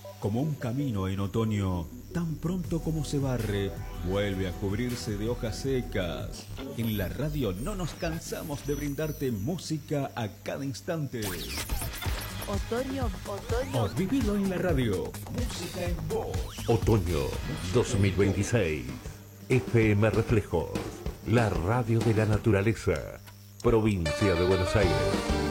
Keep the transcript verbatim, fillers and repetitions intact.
Como un camino en otoño, tan pronto como se barre, vuelve a cubrirse de hojas secas. En la radio no nos cansamos de brindarte música a cada instante. Otoño, otoño. O vivirlo en la radio. Música en voz. Otoño dos mil veintiséis. F M Reflejos. La radio de la naturaleza. Provincia de Buenos Aires.